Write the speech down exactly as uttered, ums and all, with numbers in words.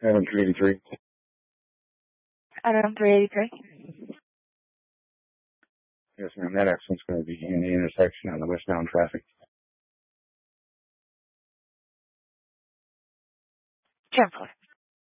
Item three eighty-three. Item three eighty-three. Yes, ma'am. That accident's going to be in the intersection on the westbound traffic. ten four.